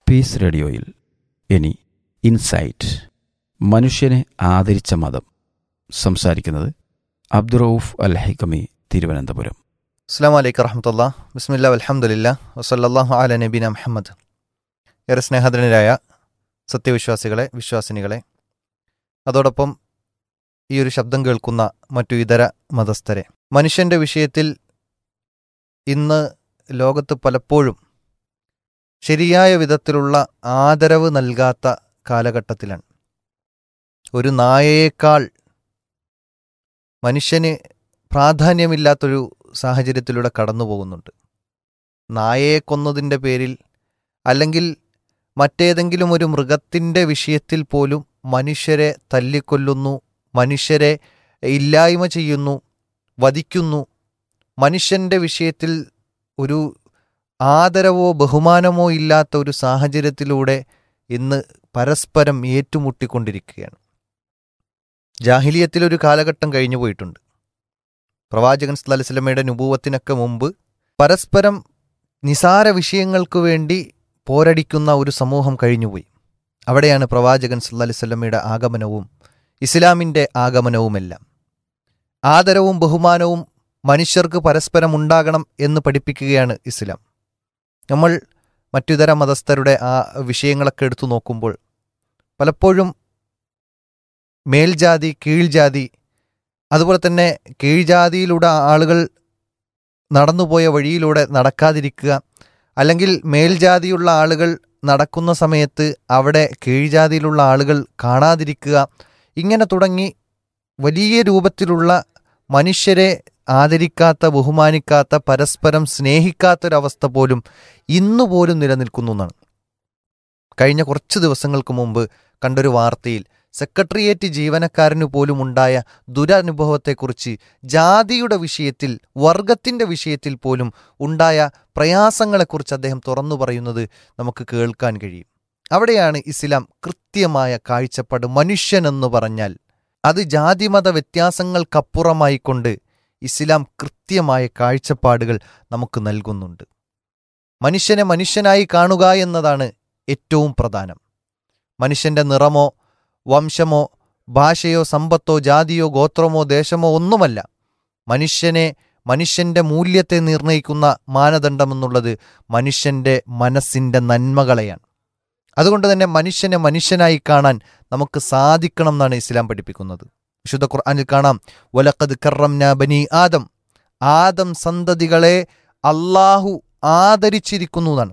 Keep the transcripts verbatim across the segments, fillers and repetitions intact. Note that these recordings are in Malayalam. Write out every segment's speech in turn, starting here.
പീസ് റേഡിയോയിൽ ഇനി ഇൻസൈറ്റ്, മനുഷ്യനെ ആദരിച്ച മതം. സംസാരിക്കുന്നത് അബ്ദുറൌഫ് അൽ ഹൈക്കമി, തിരുവനന്തപുരം. അസ്സലാമു അലൈക്കും വറഹ്മത്തുള്ളാഹി. ബിസ്മില്ലാഹി വൽഹംദുലില്ലാഹി വസല്ലല്ലാഹു അലാ നബീന മുഹമ്മദ്. ഏറെ സ്നേഹധനരായ സത്യവിശ്വാസികളെ, വിശ്വാസിനികളെ, അതോടൊപ്പം ഈ ഒരു ശബ്ദം കേൾക്കുന്ന മറ്റു ഇതര മതസ്ഥരെ, മനുഷ്യൻ്റെ വിഷയത്തിൽ ഇന്ന് ലോകത്ത് പലപ്പോഴും ശരിയായ വിധത്തിലുള്ള ആദരവ് നൽകാത്ത കാലഘട്ടത്തിലാണ്. ഒരു നായയേക്കാൾ മനുഷ്യന് പ്രാധാന്യമില്ലാത്തൊരു സാഹചര്യത്തിലൂടെ കടന്നു പോകുന്നുണ്ട്. നായയെ കൊന്നതിൻ്റെ പേരിൽ അല്ലെങ്കിൽ മറ്റേതെങ്കിലും ഒരു മൃഗത്തിൻ്റെ വിഷയത്തിൽ പോലും മനുഷ്യരെ തല്ലിക്കൊല്ലുന്നു, മനുഷ്യരെ ഇല്ലായ്മ ചെയ്യുന്നു, വധിക്കുന്നു. മനുഷ്യൻ്റെ വിഷയത്തിൽ ഒരു ആദരവോ ബഹുമാനമോ ഇല്ലാത്ത ഒരു സാഹചര്യത്തിലൂടെ ഇന്ന് പരസ്പരം ഏറ്റുമുട്ടിക്കൊണ്ടിരിക്കുകയാണ്. ജാഹിലിയത്തിലൊരു കാലഘട്ടം കഴിഞ്ഞു പോയിട്ടുണ്ട്. പ്രവാചകൻ സല്ലല്ലാഹു അലൈഹി വസല്ലമയുടെ നുബുവത്തിനൊക്കെ മുമ്പ് പരസ്പരം നിസാര വിഷയങ്ങൾക്ക് വേണ്ടി പോരടിക്കുന്ന ഒരു സമൂഹം കഴിഞ്ഞുപോയി. അവിടെയാണ് പ്രവാചകൻ സല്ലല്ലാഹു അലൈഹി വസല്ലമയുടെ ആഗമനവും ഇസ്ലാമിൻ്റെ ആഗമനവുമെല്ലാം. ആദരവും ബഹുമാനവും മനുഷ്യർക്ക് പരസ്പരം ഉണ്ടാകണം എന്ന് പഠിപ്പിക്കുകയാണ് ഇസ്ലാം. നമ്മൾ മറ്റിതര മതസ്ഥരുടെ ആ വിഷയങ്ങളൊക്കെ എടുത്തു നോക്കുമ്പോൾ പലപ്പോഴും മേൽജാതി, കീഴ്ജാതി, അതുപോലെ തന്നെ കീഴ്ജാതിയിലൂടെ ആളുകൾ നടന്നുപോയ വഴിയിലൂടെ നടക്കാതിരിക്കുക, അല്ലെങ്കിൽ മേൽജാതിയുള്ള ആളുകൾ നടക്കുന്ന സമയത്ത് അവിടെ കീഴ്ജാതിയിലുള്ള ആളുകൾ കാണാതിരിക്കുക, ഇങ്ങനെ തുടങ്ങി വലിയ രൂപത്തിലുള്ള മനുഷ്യരെ ആദരിക്കാത്ത, ബഹുമാനിക്കാത്ത, പരസ്പരം സ്നേഹിക്കാത്തൊരവസ്ഥ പോലും ഇന്നുപോലും നിലനിൽക്കുന്നു എന്നാണ്. കഴിഞ്ഞ കുറച്ച് ദിവസങ്ങൾക്ക് മുമ്പ് കണ്ടൊരു വാർത്തയിൽ സെക്രട്ടേറിയറ്റ് ജീവനക്കാരനു പോലും ഉണ്ടായ ദുരനുഭവത്തെക്കുറിച്ച്, ജാതിയുടെ വിഷയത്തിൽ, വർഗത്തിൻ്റെ വിഷയത്തിൽ പോലും ഉണ്ടായ പ്രയാസങ്ങളെക്കുറിച്ച് അദ്ദേഹം തുറന്നു പറയുന്നത് നമുക്ക് കേൾക്കാൻ കഴിയും. അവിടെയാണ് ഇസ്ലാം കൃത്യമായ കാഴ്ചപ്പാട്. മനുഷ്യനെന്ന് പറഞ്ഞാൽ അത് ജാതിമത വ്യത്യാസങ്ങൾക്കപ്പുറമായിക്കൊണ്ട് ഇസ്ലാം കൃത്യമായ കാഴ്ചപ്പാടുകൾ നമുക്ക് നൽകുന്നുണ്ട്. മനുഷ്യനെ മനുഷ്യനായി കാണുക എന്നതാണ് ഏറ്റവും പ്രധാനം. മനുഷ്യൻ്റെ നിറമോ വംശമോ ഭാഷയോ സമ്പത്തോ ജാതിയോ ഗോത്രമോ ദേശമോ ഒന്നുമല്ല. മനുഷ്യനെ, മനുഷ്യൻ്റെ മൂല്യത്തെ നിർണ്ണയിക്കുന്ന മാനദണ്ഡമെന്നുള്ളത് മനുഷ്യൻ്റെ മനസ്സിൻ്റെ നന്മകളെയാണ്. അതുകൊണ്ട് തന്നെ മനുഷ്യനെ മനുഷ്യനായി കാണാൻ നമുക്ക് സാധിക്കണം എന്നാണ് ഇസ്ലാം പഠിപ്പിക്കുന്നത്. വിശുദ്ധ ഖുർആനിൽ കാണാം, വലഖദ് കറംനാ ബനി ആദം, ആദം സന്തതികളെ അള്ളാഹു ആദരിച്ചിരിക്കുന്നു എന്നാണ്.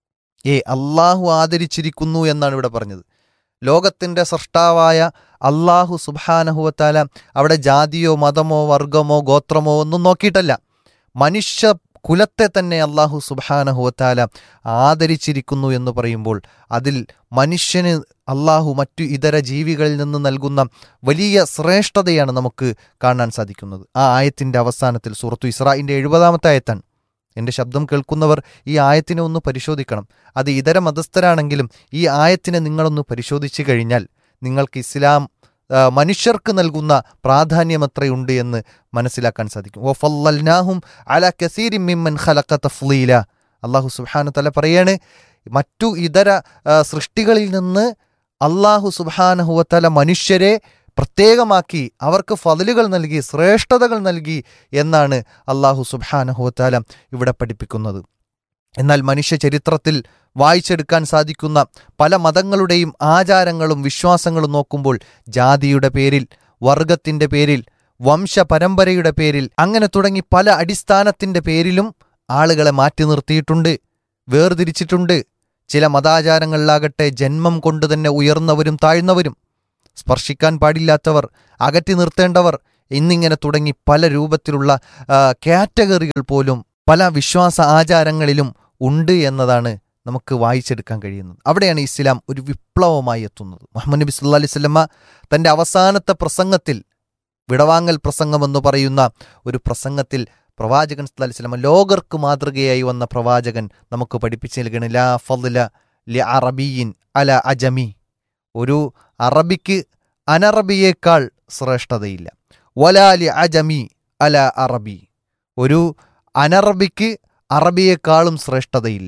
ഏ അള്ളാഹു ആദരിച്ചിരിക്കുന്നു എന്നാണ് ഇവിടെ പറഞ്ഞത്. ലോകത്തിൻ്റെ സൃഷ്ടാവായ അള്ളാഹു സുബ്ഹാനഹു വ തആല അവിടെ ജാതിയോ മതമോ വർഗമോ ഗോത്രമോ ഒന്നും നോക്കിയിട്ടല്ല, മനുഷ്യ കുലത്തെ തന്നെ അള്ളാഹു സുബ്ഹാനഹു വ തആല ആദരിച്ചിരിക്കുന്നു എന്ന് പറയുമ്പോൾ അതിൽ മനുഷ്യന് അള്ളാഹു മറ്റു ഇതര ജീവികളിൽ നിന്ന് നൽകുന്ന വലിയ ശ്രേഷ്ഠതയാണ് നമുക്ക് കാണാൻ സാധിക്കുന്നത്. ആ ആയത്തിൻ്റെ അവസാനത്തിൽ, സൂറത്തു ഇസ്രാഇൻ്റെ എഴുപതാമത്തെ ആയത്താണ്. എൻ്റെ ശബ്ദം കേൾക്കുന്നവർ ഈ ആയത്തിനെ ഒന്ന് പരിശോധിക്കണം. അത് ഇതര മതസ്ഥരാണെങ്കിലും ഈ ആയത്തിനെ നിങ്ങളൊന്ന് പരിശോധിച്ചു കഴിഞ്ഞാൽ നിങ്ങൾക്ക് ഇസ്ലാം മനുഷ്യർക്ക് നൽകുന്ന പ്രാധാന്യം എത്രയുണ്ട് എന്ന് മനസ്സിലാക്കാൻ സാധിക്കും. വഫല്ലൽനാഹും അലാ കസീരിൻ മിമ്മൻ ഖലഖ തഫ്ളീല. അല്ലാഹു സുബ്ഹാനഹു വ തആല പറയാണ്, മറ്റു ഇതര സൃഷ്ടികളിൽ നിന്ന് അല്ലാഹു സുബ്ഹാനഹു വ തആല മനുഷ്യരെ പ്രത്യേകമാക്കി അവർക്ക് ഫضലുകൾ നൽകി, ശ്രേഷ്ഠതകൾ നൽകി എന്നാണ് അല്ലാഹു സുബ്ഹാനഹു വ തആല ഇവിടെ പഠിപ്പിക്കുന്നത്. എന്നാൽ മനുഷ്യ ചരിത്രത്തിൽ വായിച്ചെടുക്കാൻ സാധിക്കുന്ന പല മതങ്ങളുടെയും ആചാരങ്ങളും വിശ്വാസങ്ങളും നോക്കുമ്പോൾ ജാതിയുടെ പേരിൽ, വർഗത്തിൻ്റെ പേരിൽ, വംശപരമ്പരയുടെ പേരിൽ, അങ്ങനെ തുടങ്ങി പല അടിസ്ഥാനത്തിൻ്റെ പേരിലും ആളുകളെ മാറ്റി നിർത്തിയിട്ടുണ്ട്, വേർതിരിച്ചിട്ടുണ്ട്. ചില മതാചാരങ്ങളിലാകട്ടെ ജന്മം കൊണ്ട് തന്നെ ഉയർന്നവരും താഴ്ന്നവരും, സ്പർശിക്കാൻ പാടില്ലാത്തവർ, അകറ്റി നിർത്തേണ്ടവർ, എന്നിങ്ങനെ തുടങ്ങി പല രൂപത്തിലുള്ള കാറ്റഗറികൾ പോലും പല വിശ്വാസ ആചാരങ്ങളിലും ഉണ്ട് എന്നതാണ് നമുക്ക് വായിച്ചെടുക്കാൻ കഴിയുന്നത്. അവിടെയാണ് ഇസ്ലാം ഒരു വിപ്ലവമായി എത്തുന്നത്. മുഹമ്മദ് നബി സല്ലല്ലാഹു അലൈഹി വസല്ലമ തൻ്റെ അവസാനത്തെ പ്രസംഗത്തിൽ, വിടവാങ്ങൽ പ്രസംഗമെന്ന് പറയുന്ന ഒരു പ്രസംഗത്തിൽ പ്രവാചകൻ സല്ലല്ലാഹു അലൈഹി വസല്ലമ, ലോകർക്ക് മാതൃകയായി വന്ന പ്രവാചകൻ, നമുക്ക് പഠിപ്പിച്ചു നൽകണം, ലാ ഫദ്ല ലി അറബിയിൻ അല അജമി. ഒരു അറബിക്ക് അനറബിയേക്കാൾ ശ്രേഷ്ഠതയില്ല. വലാ ലി അജമി അല അറബി. ഒരു അനറബിക്ക് അറബിയേക്കാളും ശ്രേഷ്ഠതയില്ല.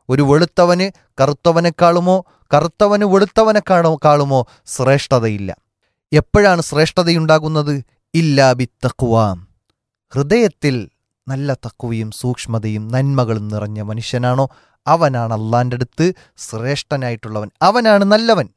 ഒരു വെളുത്തവന് കറുത്തവനെക്കാളുമോ കറുത്തവന് വെളുത്തവനെക്കാളോ കാളുമോ ശ്രേഷ്ഠതയില്ല. എപ്പോഴാണ് ശ്രേഷ്ഠതയുണ്ടാകുന്നത്? ഇല്ലാ ബിത്തഖ്വാ. ഹൃദയത്തിൽ നല്ല തഖ്വയും സൂക്ഷ്മതയും നന്മകളും നിറഞ്ഞ മനുഷ്യനാണോ അവനാണ് അള്ളാന്റെ അടുത്ത് ശ്രേഷ്ഠനായിട്ടുള്ളവൻ. അവനാണ് നല്ലവൻ,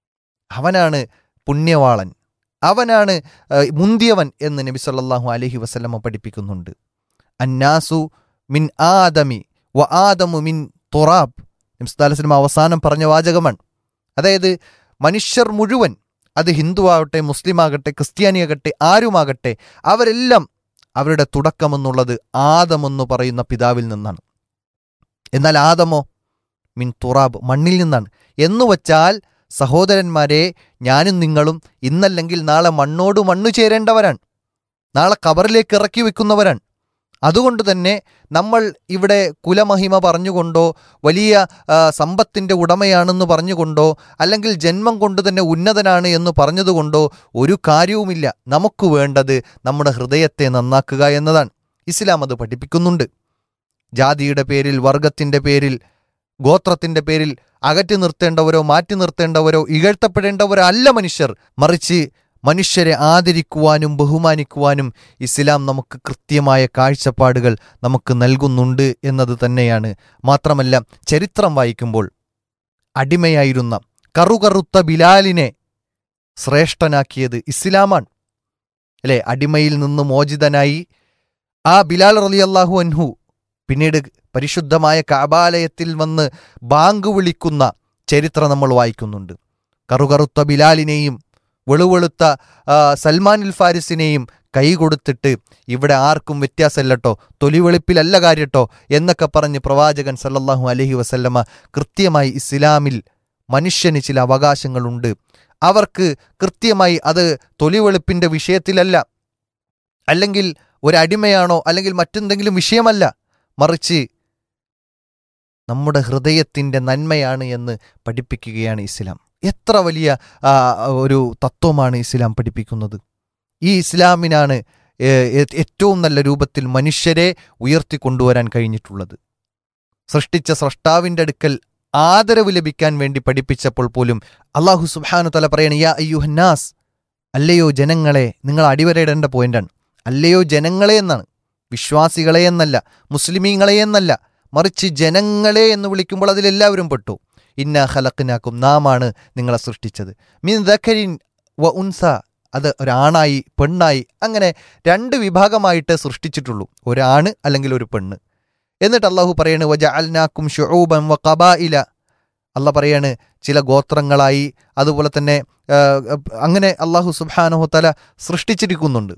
അവനാണ് പുണ്യവാളൻ, അവനാണ് മുന്തിയവൻ എന്ന് നബി സല്ലല്ലാഹു അലൈഹി വസല്ലമ പഠിപ്പിക്കുന്നുണ്ട്. അന്നാസു മിൻ ആദമി വ ആദമു മിൻ തുറാബ്. നബി സല്ലല്ലാഹു അലൈഹി വസല്ലമ അവസാനം പറഞ്ഞ വാചകമാണ്. അതായത് മനുഷ്യർ മുഴുവൻ, അത് ഹിന്ദുവാകട്ടെ, മുസ്ലിമാകട്ടെ, ക്രിസ്ത്യാനിയാകട്ടെ, ആരുമാകട്ടെ, അവരെല്ലാം അവരുടെ തുടക്കമെന്നുള്ളത് ആദമെന്ന് പറയുന്ന പിതാവിൽ നിന്നാണ്. എന്നാൽ ആദമോ മിൻ തുറാബ്, മണ്ണിൽ നിന്നാണ്. എന്നുവച്ചാൽ സഹോദരന്മാരെ, ഞാനും നിങ്ങളും ഇന്നല്ലെങ്കിൽ നാളെ മണ്ണോട് മണ്ണു ചേരേണ്ടവരാണ്, നാളെ കബറിലേക്ക് ഇറക്കി വെക്കുന്നവരാണ്. അതുകൊണ്ട് തന്നെ നമ്മൾ ഇവിടെ കുലമഹിമ പറഞ്ഞുകൊണ്ടോ വലിയ സമ്പത്തിൻ്റെ ഉടമയാണെന്ന് പറഞ്ഞുകൊണ്ടോ അല്ലെങ്കിൽ ജന്മം കൊണ്ട് തന്നെ ഉന്നതനാണ് എന്ന് പറഞ്ഞതുകൊണ്ടോ ഒരു കാര്യവുമില്ല. നമുക്ക് വേണ്ടത് നമ്മുടെ ഹൃദയത്തെ നന്നാക്കുക എന്നതാണ്. ഇസ്ലാം അത് പഠിപ്പിക്കുന്നുണ്ട്. ജാതിയുടെ പേരിൽ, വർഗത്തിൻ്റെ പേരിൽ, ഗോത്രത്തിൻ്റെ പേരിൽ അകറ്റി നിർത്തേണ്ടവരോ മാറ്റി നിർത്തേണ്ടവരോ ഇകഴ്ത്തപ്പെടേണ്ടവരോ അല്ല മനുഷ്യർ. മറിച്ച് മനുഷ്യരെ ആദരിക്കുവാനും ബഹുമാനിക്കുവാനും ഇസ്ലാം നമുക്ക് കൃത്യമായ കാഴ്ചപ്പാടുകൾ നമുക്ക് നൽകുന്നുണ്ട് എന്നത് തന്നെയാണ്. മാത്രമല്ല, ചരിത്രം വായിക്കുമ്പോൾ അടിമയായിരുന്ന കറുകറുത്ത ബിലാലിനെ ശ്രേഷ്ഠനാക്കിയത് ഇസ്ലാമാണ് അല്ലേ? അടിമയിൽ നിന്ന് മോചിതനായി ആ ബിലാൽ റളിയല്ലാഹു അൻഹു പിന്നീട് പരിശുദ്ധമായ കഅബാലയത്തിൽ വന്ന് ബാങ്ക് വിളിക്കുന്ന ചരിത്രം നമ്മൾ വായിക്കുന്നുണ്ട്. കറുകറുത്ത ബിലാലിനെയും വെളുവെളുത്ത സൽമാനുൽ ഫാരിസിനെയും കൈ കൊടുത്തിട്ട് ഇവിടെ ആർക്കും വ്യത്യാസമല്ലട്ടോ, തൊലിവെളുപ്പിലല്ല കാര്യട്ടോ എന്നൊക്കെ പറഞ്ഞ് പ്രവാചകൻ സല്ലല്ലാഹു അലൈഹി വസല്ലമ കൃത്യമായി ഇസ്ലാമിൽ മനുഷ്യന് ചില അവകാശങ്ങളുണ്ട്. അവർക്ക് കൃത്യമായി അത് തൊലിവെളുപ്പിൻ്റെ വിഷയത്തിലല്ല, അല്ലെങ്കിൽ ഒരടിമയാണോ അല്ലെങ്കിൽ മറ്റെന്തെങ്കിലും വിഷയമല്ല, മറിച്ച് നമ്മുടെ ഹൃദയത്തിൻ്റെ നന്മയാണ് എന്ന് പഠിപ്പിക്കുകയാണ് ഇസ്ലാം. എത്ര വലിയ ഒരു തത്വമാണ് ഇസ്ലാം പഠിപ്പിക്കുന്നത്. ഈ ഇസ്ലാമിനാണ് ഏറ്റവും നല്ല രൂപത്തിൽ മനുഷ്യരെ ഉയർത്തിക്കൊണ്ടുവരാൻ കഴിഞ്ഞിട്ടുള്ളത്. സൃഷ്ടിച്ച സ്രഷ്ടാവിൻ്റെ അടുക്കൽ ആദരവ് ലഭിക്കാൻ വേണ്ടി പഠിപ്പിച്ചപ്പോൾ പോലും അല്ലാഹു സുബ്ഹാനഹു തആല പറയാണ്, യാ അയ്യുഹന്നാസ്, അല്ലയോ ജനങ്ങളെ. നിങ്ങൾ അടിവരയിടേണ്ട പോയിന്റാണ്. അല്ലയോ ജനങ്ങളെ എന്നാണ്, വിശ്വാസികളെ എന്നല്ല, മുസ്ലിമീങ്ങളെ എന്നല്ല, മറിച്ച് ജനങ്ങളെ എന്ന് വിളിക്കുമ്പോൾ അതിലെല്ലാവരും പെട്ടു. ഇന്നാ ഖലഖ്നാക്കും, നാമാണ് നിങ്ങളെ സൃഷ്ടിച്ചത്. മിൻ ദഖരിൻ വ ഉൻസ, അത് ഒരാണായി പെണ്ണായി, അങ്ങനെ രണ്ട് വിഭാഗമായിട്ട് സൃഷ്ടിച്ചിട്ടുള്ളൂ, ഒരാണ് അല്ലെങ്കിൽ ഒരു പെണ്ണ്. എന്നിട്ട് അള്ളാഹു പറയാണ് വജഅൽനാക്കും ശുഊബൻ വ ഖബായില, അള്ളാഹ് പറയാണ് ചില ഗോത്രങ്ങളായി, അതുപോലെ തന്നെ അങ്ങനെ അള്ളാഹു സുബ്ഹാനഹു തആല സൃഷ്ടിച്ചിരിക്കുന്നുണ്ട്.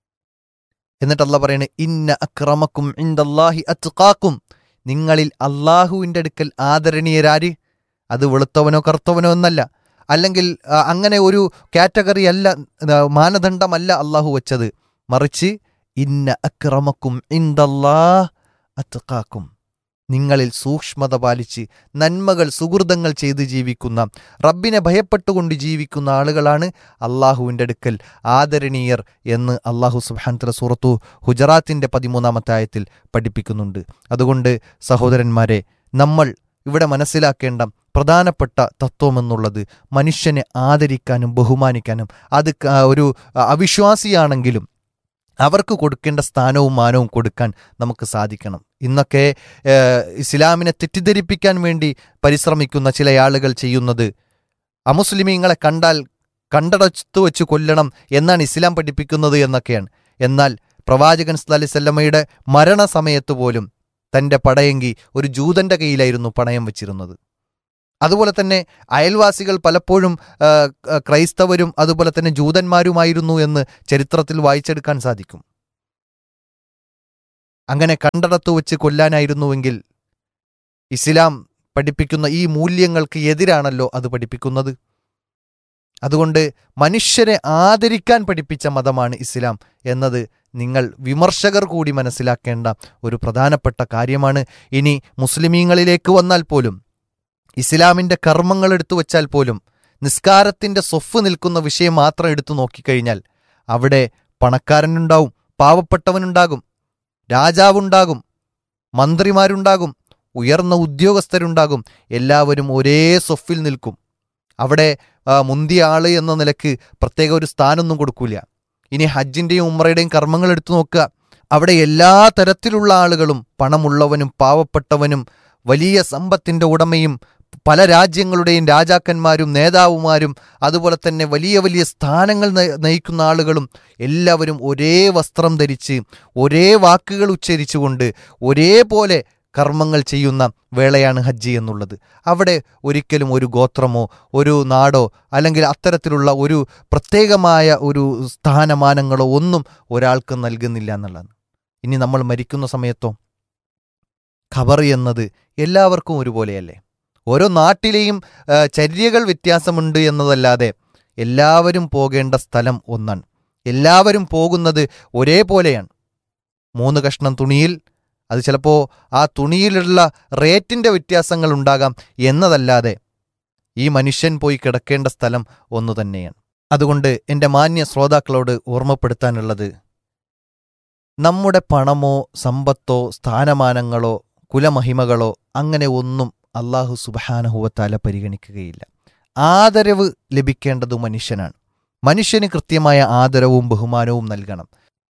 എന്നിട്ട് അള്ളാഹ് പറയാണ് ഇന്ന അക്രമക്കും ഇൻദല്ലാഹി അത്ഖാക്കും, നിങ്ങളിൽ അള്ളാഹുവിൻ്റെ അടുക്കൽ ആദരണീയരാര്? അത് വെളുത്തവനോ കറുത്തവനോ എന്നല്ല, അല്ലെങ്കിൽ അങ്ങനെ ഒരു കാറ്റഗറി അല്ല, മാനദണ്ഡമല്ല അള്ളാഹു വച്ചത്, മറിച്ച് ഇന്ന അക്രമക്കും ഇൻദല്ലാഹ് അത്ഖാക്കും, നിങ്ങളിൽ സൂക്ഷ്മത പാലിച്ച് നന്മകൾ സുഹൃതങ്ങൾ ചെയ്ത് ജീവിക്കുന്ന, റബ്ബിനെ ഭയപ്പെട്ടുകൊണ്ട് ജീവിക്കുന്ന ആളുകളാണ് അള്ളാഹുവിൻ്റെ അടുക്കൽ ആദരണീയർ എന്ന് അള്ളാഹു സുബ്ഹാനഹു തആല സൂറത്തു ഹുജറാത്തിൻ്റെ പതിമൂന്നാമത്തെ ആയത്തിൽ പഠിപ്പിക്കുന്നുണ്ട്. അതുകൊണ്ട് സഹോദരന്മാരെ, നമ്മൾ ഇവിടെ മനസ്സിലാക്കേണ്ട പ്രധാനപ്പെട്ട തത്വമെന്നുള്ളത് മനുഷ്യനെ ആദരിക്കാനും ബഹുമാനിക്കാനും, അത് ഒരു അവിശ്വാസിയാണെങ്കിലും അവർക്ക് കൊടുക്കേണ്ട സ്ഥാനവും മാനവും കൊടുക്കാൻ നമുക്ക് സാധിക്കണം. ഇന്നൊക്കെ ഇസ്ലാമിനെ തെറ്റിദ്ധരിപ്പിക്കാൻ വേണ്ടി പരിശ്രമിക്കുന്ന ചില ആളുകൾ ചെയ്യുന്നത്, അമുസ്ലിമീങ്ങളെ കണ്ടാൽ കണ്ടടച്ചു വെച്ച് കൊല്ലണം എന്നാണ് ഇസ്ലാം പഠിപ്പിക്കുന്നത് എന്നൊക്കെയാണ്. എന്നാൽ പ്രവാചകൻ സല്ലല്ലാഹു അലൈഹി വസല്ലമയുടെ മരണസമയത്ത് പോലും തൻ്റെ പടയെങ്കി ഒരു ജൂതൻ്റെ കയ്യിലായിരുന്നു പണയം വെച്ചിരുന്നത്. അതുപോലെ തന്നെ അയൽവാസികൾ പലപ്പോഴും ക്രൈസ്തവരും അതുപോലെ തന്നെ ജൂതന്മാരുമായിരുന്നു എന്ന് ചരിത്രത്തിൽ വായിച്ചെടുക്കാൻ സാധിക്കും. അങ്ങനെ കണ്ടടത്തു വെച്ച് കൊല്ലാനായിരുന്നുവെങ്കിൽ ഇസ്ലാം പഠിപ്പിക്കുന്ന ഈ മൂല്യങ്ങൾക്ക് എതിരാണല്ലോ അത് പഠിപ്പിക്കുന്നത്. അതുകൊണ്ട് മനുഷ്യരെ ആദരിക്കാൻ പഠിപ്പിച്ച മതമാണ് ഇസ്ലാം എന്നത് നിങ്ങൾ വിമർശകർ കൂടി മനസ്സിലാക്കേണ്ട ഒരു പ്രധാനപ്പെട്ട കാര്യമാണ്. ഇനി മുസ്ലിമീങ്ങളിലേക്ക് വന്നാൽ പോലും, ഇസ്ലാമിൻ്റെ കർമ്മങ്ങൾ എടുത്തു വച്ചാൽ പോലും, നിസ്കാരത്തിൻ്റെ സ്വഫ് നിൽക്കുന്ന വിഷയം മാത്രം എടുത്തു നോക്കിക്കഴിഞ്ഞാൽ അവിടെ പണക്കാരനുണ്ടാവും, പാവപ്പെട്ടവനുണ്ടാകും, രാജാവുണ്ടാകും, മന്ത്രിമാരുണ്ടാകും, ഉയർന്ന ഉദ്യോഗസ്ഥരുണ്ടാകും. എല്ലാവരും ഒരേ സൊഫിൽ നിൽക്കും. അവിടെ മുന്തിയ ആള് എന്ന നിലക്ക് പ്രത്യേക ഒരു സ്ഥാനമൊന്നും കൊടുക്കൂല. ഇനി ഹജ്ജിൻ്റെയും ഉംറയുടെയും കർമ്മങ്ങൾ എടുത്തു നോക്കുക. അവിടെ എല്ലാ തരത്തിലുള്ള ആളുകളും, പണമുള്ളവനും പാവപ്പെട്ടവനും വലിയ സമ്പത്തിൻ്റെ ഉടമയും പല രാജ്യങ്ങളുടെയും രാജാക്കന്മാരും നേതാവുമാരും അതുപോലെ തന്നെ വലിയ വലിയ സ്ഥാനങ്ങൾ നയിക്കുന്ന ആളുകളും എല്ലാവരും ഒരേ വസ്ത്രം ധരിച്ച് ഒരേ വാക്കുകൾ ഉച്ചരിച്ചുകൊണ്ട് ഒരേപോലെ കർമ്മങ്ങൾ ചെയ്യുന്ന വേളയാണ് ഹജ്ജ് എന്നുള്ളത്. അവിടെ ഒരിക്കലും ഒരു ഗോത്രമോ ഒരു നാടോ അല്ലെങ്കിൽ അത്തരത്തിലുള്ള ഒരു പ്രത്യേകമായ ഒരു സ്ഥാനമാനങ്ങളോ ഒന്നും ഒരാൾക്ക് നൽകുന്നില്ല എന്നുള്ളതാണ്. ഇനി നമ്മൾ മരിക്കുന്ന സമയത്തോ ഖബർ എന്നത് എല്ലാവർക്കും ഒരുപോലെയല്ലേ? ഓരോ നാട്ടിലെയും ചര്യകൾ വ്യത്യാസമുണ്ട് എന്നതല്ലാതെ എല്ലാവരും പോകേണ്ട സ്ഥലം ഒന്നാണ്. എല്ലാവരും പോകുന്നത് ഒരേപോലെയാണ്. മൂന്ന് കഷ്ണം തുണിയിൽ അത് ചിലപ്പോൾ ആ തുണിയിലുള്ള റേറ്റിൻ്റെ വ്യത്യാസങ്ങൾ ഉണ്ടാകാം എന്നതല്ലാതെ ഈ മനുഷ്യൻ പോയി കിടക്കേണ്ട സ്ഥലം ഒന്നു തന്നെയാണ്. അതുകൊണ്ട് എൻ്റെ മാന്യ ശ്രോതാക്കളോട് ഓർമ്മപ്പെടുത്താനുള്ളത്, നമ്മുടെ പണമോ സമ്പത്തോ സ്ഥാനമാനങ്ങളോ കുലമഹിമകളോ അങ്ങനെ ഒന്നും അള്ളാഹു സുബ്ഹാനഹു വ തആല പരിഗണിക്കുകയില്ല. ആദരവ് ലഭിക്കേണ്ടത് മനുഷ്യനാണ്. മനുഷ്യന് കൃത്യമായ ആദരവും ബഹുമാനവും നൽകണം.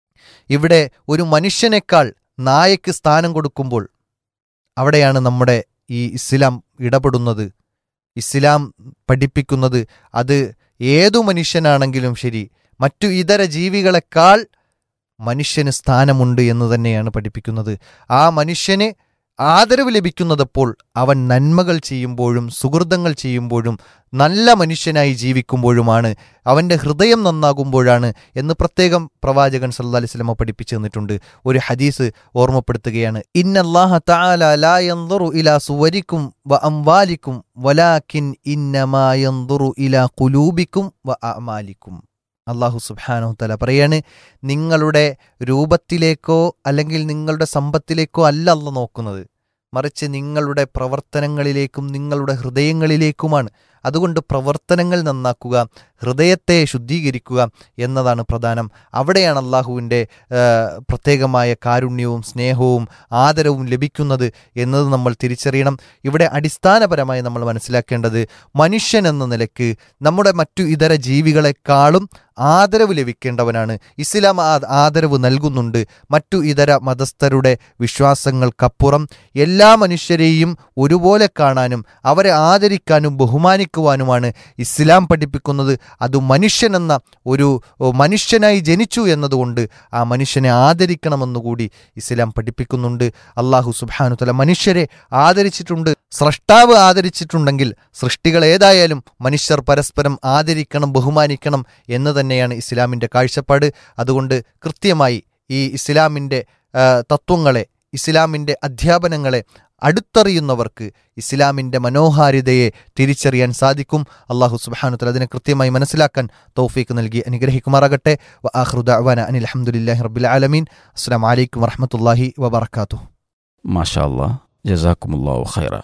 ഇവിടെ ഒരു മനുഷ്യനേക്കാൾ നായക്ക് സ്ഥാനം കൊടുക്കുമ്പോൾ അവിടെയാണ് നമ്മുടെ ഈ ഇസ്ലാം ഇടപെടുന്നത്. ഇസ്ലാം പഠിപ്പിക്കുന്നത് അത് ഏതു മനുഷ്യനാണെങ്കിലും ശരി, മറ്റു ഇതര ജീവികളെക്കാൾ മനുഷ്യന് സ്ഥാനമുണ്ട് എന്ന് തന്നെയാണ് പഠിപ്പിക്കുന്നത്. ആ മനുഷ്യന് ആദരവ് ലഭിക്കുന്നതപ്പോൾ അവൻ നന്മകൾ ചെയ്യുമ്പോഴും സുഹൃതങ്ങൾ ചെയ്യുമ്പോഴും നല്ല മനുഷ്യനായി ജീവിക്കുമ്പോഴുമാണ്, അവൻ്റെ ഹൃദയം നന്നാകുമ്പോഴാണ് എന്ന് പ്രത്യേകം പ്രവാചകൻ സല്ലല്ലാഹു അലൈഹി വസല്ലം പഠിപ്പിച്ചു തന്നിട്ടുണ്ട്. ഒരു ഹദീസ് ഓർമ്മപ്പെടുത്തുകയാണ്, ഇന്നല്ലാഹ തആല ലാ യൻദുറു ഇലാ സുവരിക്കും വ അംവാലിക്കും വലാകിൻ ഇന്നമാ യൻദുറു ഇലാ ഖുലൂബിക്കും വ അഅമാലിക്കും. അള്ളാഹു സുബ്ഹാനഹു തആല പറയാണ്, നിങ്ങളുടെ രൂപത്തിലേക്കോ അല്ലെങ്കിൽ നിങ്ങളുടെ സമ്പത്തിലേക്കോ അല്ല അല്ലാഹു നോക്കുന്നത്, മറിച്ച് നിങ്ങളുടെ പ്രവർത്തനങ്ങളിലേക്കും നിങ്ങളുടെ ഹൃദയങ്ങളിലേക്കുമാണ്. അതുകൊണ്ട് പ്രവർത്തനങ്ങൾ നന്നാക്കുക, ഹൃദയത്തെ ശുദ്ധീകരിക്കുക എന്നതാണ് പ്രധാനം. അവിടെയാണ് അള്ളാഹുവിൻ്റെ പ്രത്യേകമായ കാരുണ്യവും സ്നേഹവും ആദരവും ലഭിക്കുന്നത് എന്നത് നമ്മൾ തിരിച്ചറിയണം. ഇവിടെ അടിസ്ഥാനപരമായി നമ്മൾ മനസ്സിലാക്കേണ്ടത്, മനുഷ്യൻ എന്ന നിലയ്ക്ക് നമ്മുടെ മറ്റു ഇതര ജീവികളെക്കാളും ആദരവ് ലഭിക്കേണ്ടവനാണ്. ഇസ്ലാം ആ ആദരവ് നൽകുന്നുണ്ട്. മറ്റു ഇതര മതസ്ഥരുടെ വിശ്വാസങ്ങൾക്കപ്പുറം എല്ലാ മനുഷ്യരെയും ഒരുപോലെ കാണാനും അവരെ ആദരിക്കാനും ബഹുമാനിക്കുവാനുമാണ് ഇസ്ലാം പഠിപ്പിക്കുന്നത്. അത് മനുഷ്യനെന്ന ഒരു മനുഷ്യനായി ജനിച്ചു എന്നതുകൊണ്ട് ആ മനുഷ്യനെ ആദരിക്കണമെന്നുകൂടി ഇസ്ലാം പഠിപ്പിക്കുന്നുണ്ട്. അള്ളാഹു സുബ്ഹാനഹു തആല മനുഷ്യരെ ആദരിച്ചിട്ടുണ്ട്. സ്രഷ്ടാവ് ആദരിച്ചിട്ടുണ്ടെങ്കിൽ സൃഷ്ടികൾ ഏതായാലും മനുഷ്യർ പരസ്പരം ആദരിക്കണം, ബഹുമാനിക്കണം എന്ന് തന്നെയാണ് ഇസ്ലാമിൻ്റെ കാഴ്ചപ്പാട്. അതുകൊണ്ട് കൃത്യമായി ഈ ഇസ്ലാമിൻ്റെ തത്വങ്ങളെ, ഇസ്ലാമിൻ്റെ അധ്യാപനങ്ങളെ അടുത്തറിയുന്നവർക്ക് ഇസ്ലാമിൻ്റെ മനോഹാരിതയെ തിരിച്ചറിയാൻ സാധിക്കും. അള്ളാഹു സുബ്ഹാനഹു തആല അതിനെ കൃത്യമായി മനസ്സിലാക്കാൻ തൗഫീഖ് നൽകി അനുഗ്രഹിക്കുമാറാകട്ടെ. വ ആഖിറു ദഅ്വാന അനിൽ ഹംദുലില്ലാഹി റബ്ബിൽ ആലമീൻ. അസ്സലാമു അലൈക്കും വറഹ്മത്തുള്ളാഹി വബറകാതുഹു. മാഷാ അല്ലാഹ്, ജസാക്കുമുല്ലാഹു ഖൈറ.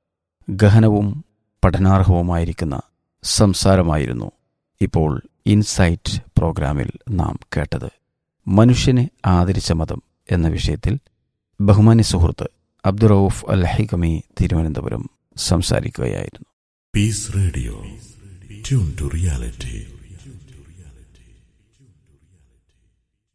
ഗഹനവും പഠനാർഹവുമായിരിക്കുന്ന സംസാരമായിരുന്നു ഇപ്പോൾ ഇൻസൈറ്റ് പ്രോഗ്രാമിൽ നാം കേട്ടത്. മനുഷ്യനെ ആദരിച്ച മതം എന്ന വിഷയത്തിൽ ബഹുമാന്യ സുഹൃത്ത് അബ്ദുറഊഫ് അൽ ഹികമി തിരുവനന്തപുരം സംസാരിക്കുകയായിരുന്നു. Piece radio, tune to reality.